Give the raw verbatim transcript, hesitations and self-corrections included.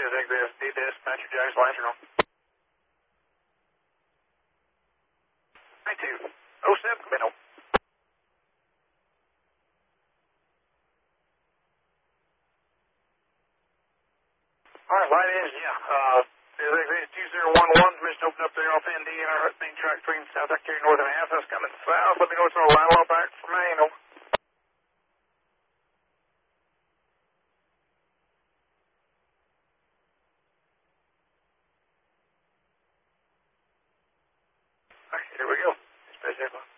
is exit D dispatcher Jack's Lantern on. ninety-two oh seven, Minnow. Alright, light is, yeah. Uh, is exit two zero one one, permission to open up there off N D and our main track between South Carolina North and half. That's coming south. Let me know it's on a line along back for Maine. Over. Alright, here we go. Dispatch airplane.